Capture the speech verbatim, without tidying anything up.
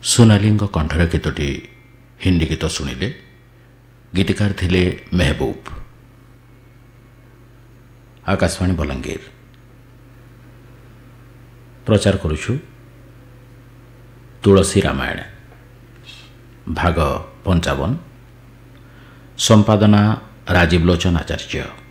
सोनाली कंठर गीतटी हिंदी गीत शुणिले। गीतकार थिले मेहबूब। आकाशवाणी बलांगीर प्रचार करुछु तुलसी रामायण भाग पंचावन। संपादना राजीव लोचन आचार्य।